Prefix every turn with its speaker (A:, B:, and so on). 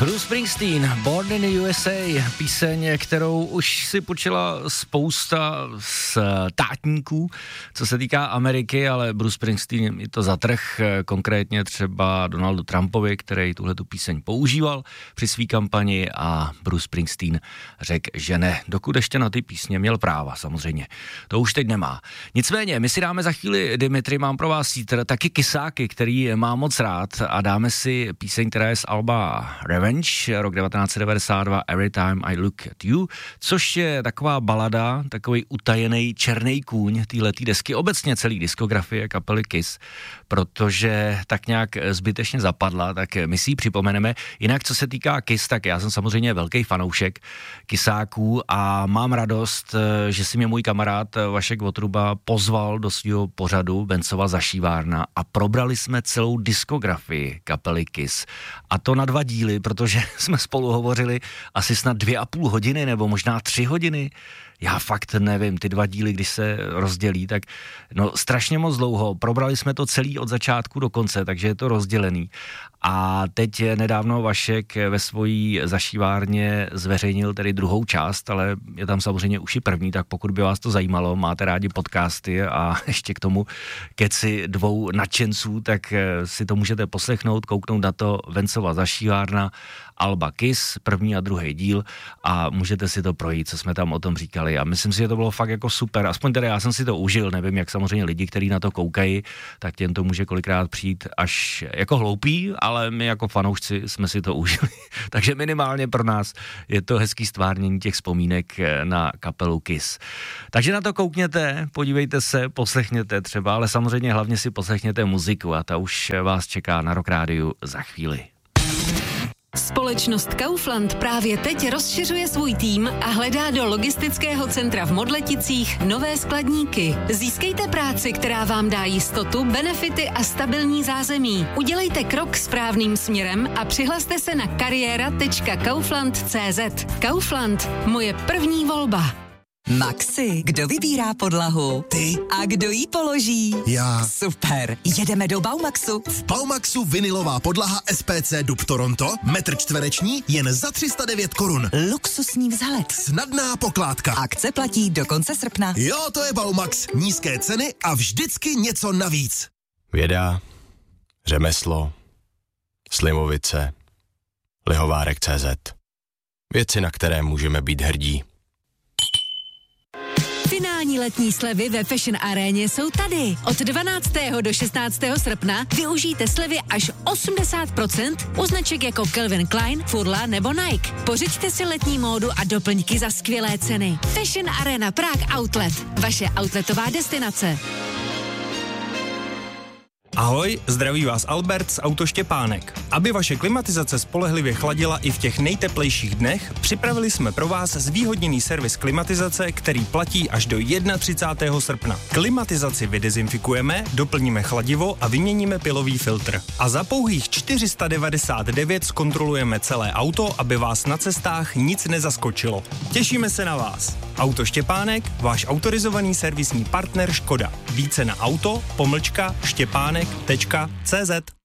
A: Bruce Springsteen, Born in the USA, píseň, kterou už si počila spousta státníků, co se týká Ameriky, ale Bruce Springsteen je to zatrh, konkrétně třeba Donaldu Trumpovi, který tuhletu píseň používal při své kampani a Bruce Springsteen řekl, že ne, dokud ještě na ty písně měl práva, samozřejmě. To už teď nemá. Nicméně, my si dáme za chvíli, Dimitri, mám pro vás taky kysáky, který mám moc rád a dáme si píseň, která je z alba Revenge, rok 1992, Every Time I Look at You, což je taková balada, takový utajený černý kůň téhletý desky, obecně celý diskografie kapely Kiss, protože tak nějak zbytečně zapadla, tak my si ji připomeneme. Jinak, co se týká Kiss, tak já jsem samozřejmě velký fanoušek Kissáků a mám radost, že si mě můj kamarád Vašek Votruba pozval do svého pořadu Vencova zašívárna a probrali jsme celou diskografii kapely Kiss. A to na 2 díly, protože jsme spolu hovořili asi snad 2,5 hodiny nebo možná 3 hodiny. Já fakt nevím, ty 2 díly, když se rozdělí, tak no strašně moc dlouho. Probrali jsme to celý od začátku do konce, takže je to rozdělený. A teď nedávno Vašek ve svojí zašívárně zveřejnil tedy druhou část, ale je tam samozřejmě už i první, tak pokud by vás to zajímalo, máte rádi podcasty a ještě k tomu keci 2 nadšenců, tak si to můžete poslechnout, kouknout na to Vencova zašívárna, alba Kiss, první a druhý díl a můžete si to projít, co jsme tam o tom říkali a myslím si, že to bylo fakt jako super, aspoň teda já jsem si to užil, nevím, jak samozřejmě lidi, kteří na to koukají, tak těm to může kolikrát přijít až jako hloupý, ale my jako fanoušci jsme si to užili, takže minimálně pro nás je to hezký stvárnění těch vzpomínek na kapelu Kiss. Takže na to koukněte, podívejte se, poslechněte třeba, ale samozřejmě hlavně si poslechněte muziku a ta už vás čeká na Rock Rádiu za chvíli.
B: Společnost Kaufland právě teď rozšiřuje svůj tým a hledá do logistického centra v Modleticích nové skladníky. Získejte práci, která vám dá jistotu, benefity a stabilní zázemí. Udělejte krok správným směrem a přihlaste se na kariéra.kaufland.cz. Kaufland, moje první volba.
C: Maxi, kdo vybírá podlahu?
D: Ty.
C: A kdo ji položí?
D: Já.
C: Super, jedeme do Baumaxu.
D: V Baumaxu vinylová podlaha SPC Dub Toronto, metr čtvereční, jen za 309 korun.
C: Luxusní vzhled.
D: Snadná pokládka.
C: Akce platí do konce srpna.
D: Jo, to je Baumax. Nízké ceny a vždycky něco navíc.
E: Věda, řemeslo, Slimovice, Lihovárek.cz. Věci, na které můžeme být hrdí.
B: Finální letní slevy ve Fashion Aréně jsou tady. Od 12. do 16. srpna využijte slevy až 80% u značek jako Calvin Klein, Furla nebo Nike. Pořiďte si letní módu a doplňky za skvělé ceny. Fashion Arena Prague Outlet. Vaše outletová destinace.
F: Ahoj, zdraví vás Albert z Autoštěpánek. Aby vaše klimatizace spolehlivě chladila i v těch nejteplejších dnech, připravili jsme pro vás zvýhodněný servis klimatizace, který platí až do 31. srpna. Klimatizaci vydezinfikujeme, doplníme chladivo a vyměníme pilový filtr. A za pouhých 499 zkontrolujeme celé auto, aby vás na cestách nic nezaskočilo. Těšíme se na vás. Autoštěpánek, váš autorizovaný servisní partner Škoda. Více na auto-štěpánek.cz.